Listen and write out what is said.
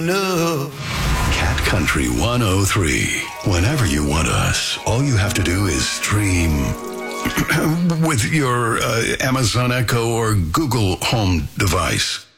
No. Cat Country 103. Whenever you want us, all you have to do is stream with your Amazon Echo or Google Home device.